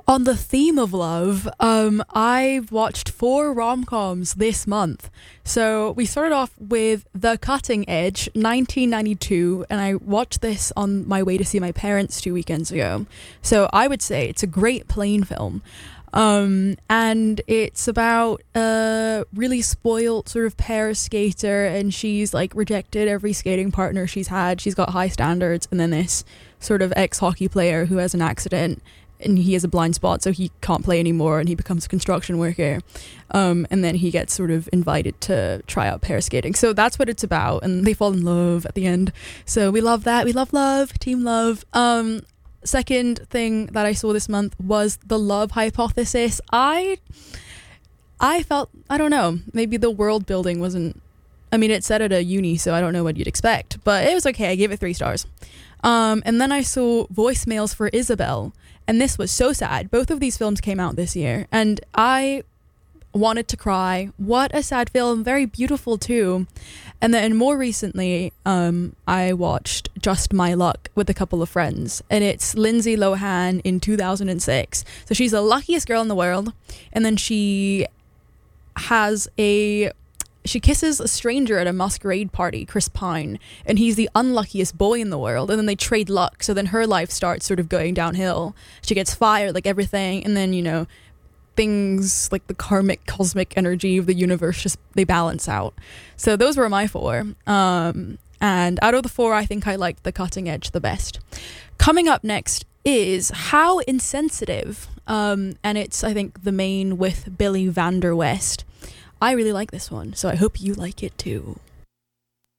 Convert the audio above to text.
On the theme of love, I've watched 4 rom-coms this month. So we started off with The Cutting Edge, 1992, and I watched this on my way to see my parents 2 weekends ago. So I would say it's a great plane film. And it's about a really spoiled sort of pair skater, and she's like rejected every skating partner she's had. She's got high standards, and then this sort of ex-hockey player who has an accident and he has a blind spot, so he can't play anymore, and he becomes a construction worker. And then he gets sort of invited to try out pair skating. So that's what it's about, and they fall in love at the end. So we love that. We love love, team love. Second thing that I saw this month was The Love Hypothesis. I felt, I don't know, maybe the world building wasn't, I mean, it's set at a uni, so I don't know what you'd expect, but it was okay. I gave it 3 stars. And then I saw Voicemails for Isabel, and this was so sad. Both of these films came out this year, and I wanted to cry. What a sad film. Very beautiful too. And then more recently, I watched Just My Luck with a couple of friends, and it's Lindsay Lohan in 2006. So she's the luckiest girl in the world, and then she kisses a stranger at a masquerade party, Chris Pine, and he's the unluckiest boy in the world, and then they trade luck. So then her life starts sort of going downhill. She gets fired, like everything, and then, you know, things like the cosmic energy of the universe, just they balance out. So those were my 4. And out of the 4, I think I liked The Cutting Edge the best. Coming up next is How Insensitive, and it's, I think, the main with Billy Vander West. I really like this one, so I hope you like it too.